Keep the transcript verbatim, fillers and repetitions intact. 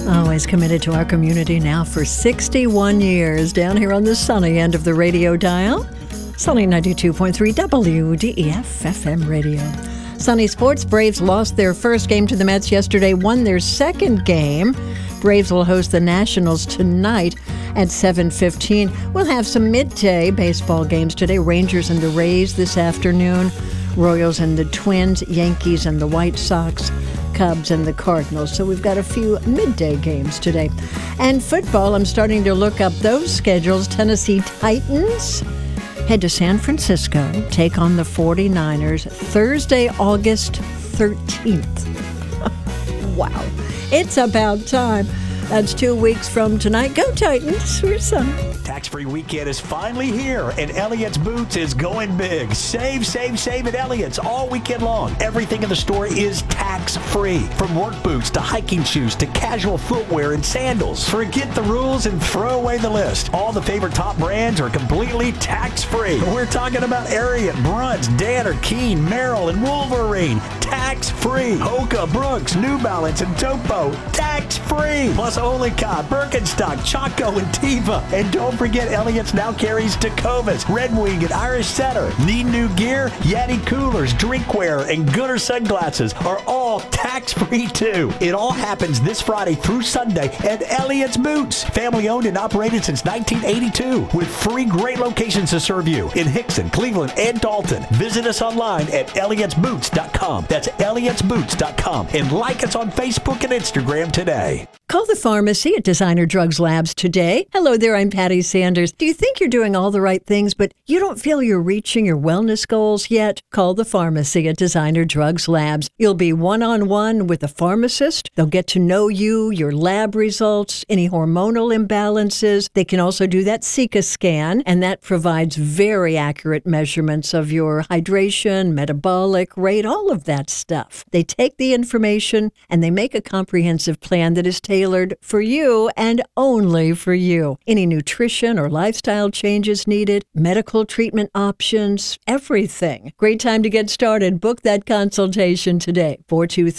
Always committed to our community now for sixty-one years down here on the sunny end of the radio dial. Sunny ninety-two point three W D E F F M radio. Sunny Sports. Braves lost their first game to the Mets yesterday, won their second game. Braves will host the Nationals tonight at seven fifteen. We'll have some midday baseball games today. Rangers and the Rays this afternoon. Royals and the Twins. Yankees and the White Sox. Cubs and the Cardinals. So we've got a few midday games today. And football, I'm starting to look up those schedules. Tennessee Titans head to San Francisco, take on the forty-niners Thursday, August thirteenth. Wow. It's about time. That's two weeks from tonight. Go Titans. We're Sunny. Tax-free weekend is finally here, and Elliott's Boots is going big. Save, save, save at Elliott's all weekend long. Everything in the store is tax-free. From work boots to hiking shoes to casual footwear and sandals. Forget the rules and throw away the list. All the favorite top brands are completely tax-free. We're talking about Ariat, Bruns, Danner, Keen, Merrill, and Wolverine. Tax-free. Hoka, Brooks, New Balance, and Topo. Tax-free. Plus Olicott, Birkenstock, Chaco, and Teva. And don't forget, Elliott's now carries Tecovas, Red Wing, and Irish Setter. Need new gear? Yeti coolers, drinkware, and Gooder sunglasses are all tax-free too. It all happens this Friday through Sunday at Elliott's Boots. Family owned and operated since nineteen eighty-two with three great locations to serve you in Hickson, Cleveland, and Dalton. Visit us online at elliots boots dot com. That's elliots boots dot com. And like us on Facebook and Instagram today. Call the pharmacy at Designer Drugs Labs today. Hello there, I'm Patty Sanders. Do you think you're doing all the right things, but you don't feel you're reaching your wellness goals yet? Call the pharmacy at Designer Drugs Labs. You'll be one-on-one with a pharmacist. They'll get to know you, your lab results, any hormonal imbalances. They can also do that Sika scan, and that provides very accurate measurements of your hydration, metabolic rate, all of that stuff. They take the information and they make a comprehensive plan that is tailored for you and only for you. Any nutrition or lifestyle changes needed, medical treatment options, everything. Great time to get started. Book that consultation today. four two three